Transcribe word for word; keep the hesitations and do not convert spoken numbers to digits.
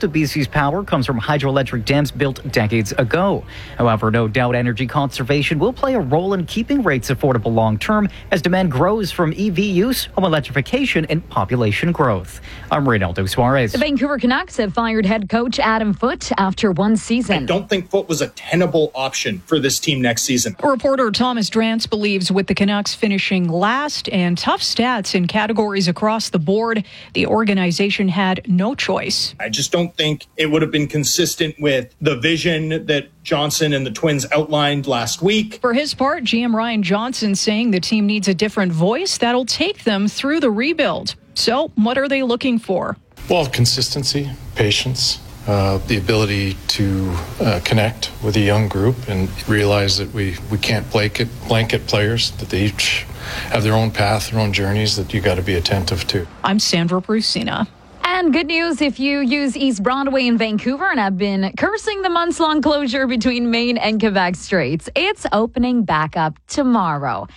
most of B C's power comes from hydroelectric dams built decades ago. However, no doubt energy conservation will play a role in keeping rates affordable long term as demand grows from E V use, home electrification, and population growth. I'm Reynaldo Suarez. The Vancouver Canucks have fired head coach Adam Foote after one season. I don't think Foote was a tenable option for this team next season. Reporter Thomas Drance believes with the Canucks finishing last and tough stats in categories across the board, the organization had no choice. I just don't think it would have been consistent with the vision that Johnson and the Twins outlined last week. For his part, G M Ryan Johnson saying the team needs a different voice that'll take them through the rebuild. So what are they looking for? Well, consistency, patience, uh, the ability to uh, connect with a young group and realize that we, we can't blanket, blanket players, that they each have their own path, their own journeys that you got to be attentive to. I'm Sandra Brusina. And good news if you use East Broadway in Vancouver and have been cursing the months-long closure between Maine and Quebec Straits. It's opening back up tomorrow.